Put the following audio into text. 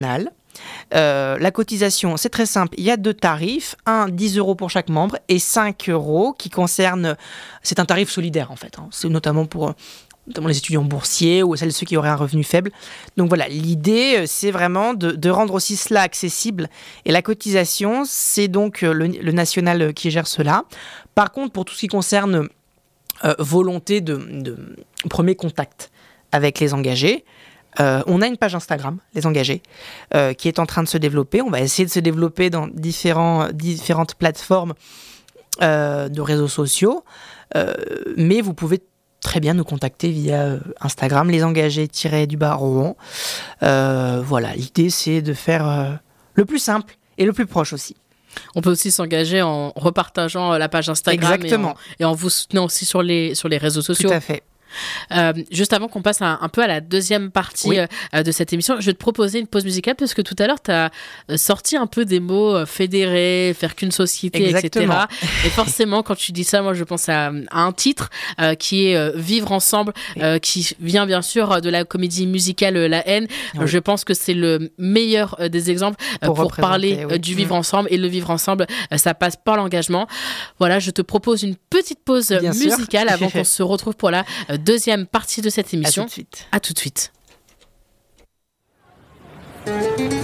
La cotisation, c'est très simple. Il y a 2 tarifs. 10 € pour chaque membre et 5 € qui concernent... C'est un tarif solidaire, en fait. C'est notamment pour les étudiants boursiers ou ceux qui auraient un revenu faible. Donc voilà, l'idée, c'est vraiment de rendre aussi cela accessible. Et la cotisation, c'est donc le national qui gère cela. Par contre, pour tout ce qui concerne volonté de premier contact avec les engagés, on a une page Instagram, les engagés, qui est en train de se développer. On va essayer de se développer dans différentes plateformes de réseaux sociaux, mais vous pouvez très bien nous contacter via Instagram, les engagés-Rouen. Voilà, l'idée c'est de faire le plus simple et le plus proche aussi. On peut aussi s'engager en repartageant la page Instagram. Exactement. Et en vous soutenant aussi sur les réseaux sociaux. Tout à fait. Juste avant qu'on passe un peu à la deuxième partie de cette émission, je vais te proposer une pause musicale parce que tout à l'heure tu as sorti un peu des mots fédérer, faire qu'une société, exactement. etc. Et forcément quand tu dis ça, moi je pense à un titre qui est Vivre ensemble, qui vient bien sûr de la comédie musicale La Haine. Je pense que c'est le meilleur des exemples pour parler du vivre ensemble, et le vivre ensemble ça passe par l'engagement. Voilà, je te propose une petite pause musicale avant qu'on se retrouve pour la deuxième partie de cette émission. À tout de suite. À tout de suite.